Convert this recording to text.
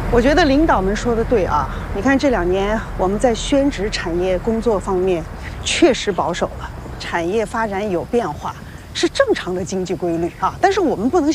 我觉得领导们说的对啊！你看这2年我们在宣职产业工作方面确实保守了，产业发展有变化是正常的经济规律啊，但是我们不能